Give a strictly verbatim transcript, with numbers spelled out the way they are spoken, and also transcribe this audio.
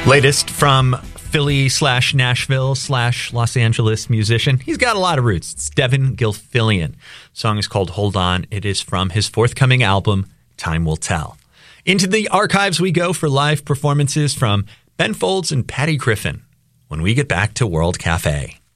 Latest from Philly slash Nashville slash Los Angeles musician. He's got a lot of roots. It's Devin Gilfillian. The song is called Hold On. It is from his forthcoming album, Time Will Tell. Into the archives we go for live performances from Ben Folds and Patty Griffin when we get back to World Cafe.